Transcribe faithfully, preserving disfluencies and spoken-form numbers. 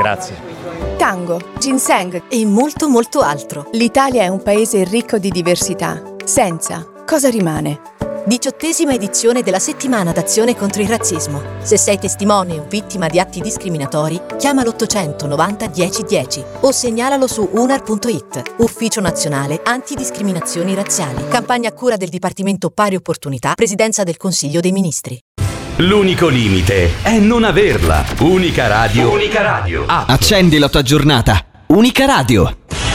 Grazie. Tango, ginseng e molto molto altro. L'Italia è un paese ricco di diversità. Senza, cosa rimane? Diciottesima edizione della settimana d'azione contro il razzismo. Se sei testimone o vittima di atti discriminatori, chiama l'ottocento novanta dieci dieci o segnalalo su unar punto it. Ufficio Nazionale Antidiscriminazioni Razziali. Campagna a cura del Dipartimento Pari Opportunità, Presidenza del Consiglio dei Ministri. L'unico limite è non averla. Unica Radio. Unica Radio. App. Accendi la tua giornata. Unica Radio.